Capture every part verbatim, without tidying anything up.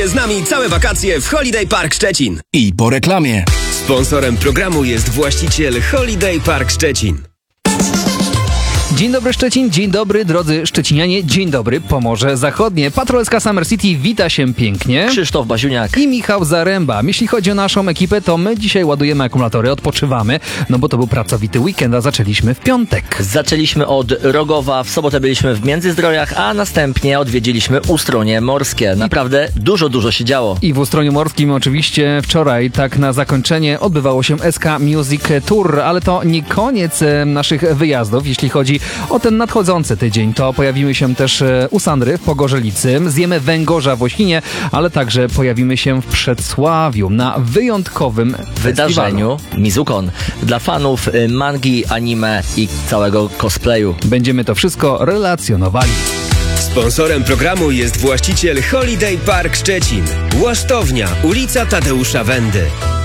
Z nami całe wakacje w Holiday Park Szczecin. I po reklamie. Sponsorem programu jest właściciel Holiday Park Szczecin. Dzień dobry Szczecin, dzień dobry drodzy szczecinianie, dzień dobry Pomorze Zachodnie. Patrolska Summer City wita się pięknie. Krzysztof Baziuniak I Michał Zaręba. Jeśli chodzi o naszą ekipę, to my dzisiaj ładujemy akumulatory, odpoczywamy, no bo to był pracowity weekend, a zaczęliśmy w piątek. Zaczęliśmy od Rogowa, w sobotę byliśmy w Międzyzdrojach, a następnie odwiedziliśmy Ustronie Morskie. Naprawdę dużo, dużo się działo. I w Ustroniu Morskim oczywiście wczoraj, tak na zakończenie, odbywało się S K Music Tour, ale to nie koniec e, naszych wyjazdów, jeśli chodzi o ten nadchodzący tydzień. To pojawimy się też e, u Sandry w Pogorzelicy, zjemy węgorza w Osinie, ale także pojawimy się w Przedsławiu na wyjątkowym wydarzeniu Mizukon dla fanów y, mangi, anime i całego cosplayu. Będziemy to wszystko relacjonowali. Sponsorem programu jest właściciel Holiday Park Szczecin. Łasztownia, ulica Tadeusza Wendy.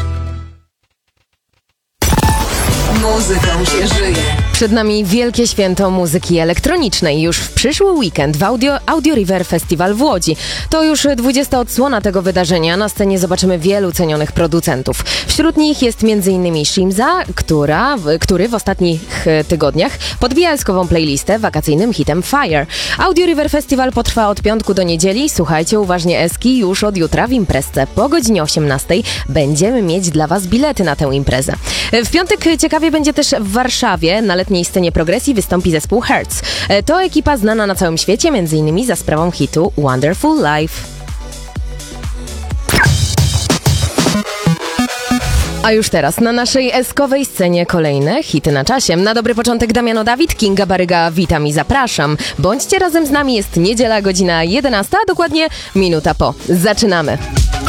Muzyką się żyje. Przed nami wielkie święto muzyki elektronicznej. Już w przyszły weekend w Audio, Audio River Festival w Łodzi. To już dwudziesta odsłona tego wydarzenia. Na scenie zobaczymy wielu cenionych producentów. Wśród nich jest m.in. Shimza, która, który w ostatnich tygodniach podbija eskową playlistę wakacyjnym hitem Fire. Audio River Festival potrwa od piątku do niedzieli. Słuchajcie uważnie eski już od jutra w imprezce. Po godzinie osiemnastej będziemy mieć dla Was bilety na tę imprezę. W piątek ciekawie będzie też w Warszawie. Na letniej scenie progresji wystąpi zespół Hertz. To ekipa znana na całym świecie, m.in. za sprawą hitu Wonderful Life. A już teraz na naszej eskowej scenie kolejne hity na czasie. Na dobry początek Damiano Dawid, Kinga Baryga, witam i zapraszam. Bądźcie razem z nami, jest niedziela, godzina jedenasta, a dokładnie minuta po. Zaczynamy.